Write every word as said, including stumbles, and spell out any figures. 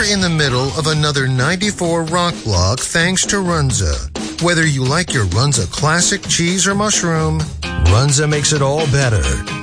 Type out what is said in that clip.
in the middle of another ninety-four rock block thanks to Runza. Whether you like your Runza classic cheese or mushroom, Runza makes it all better.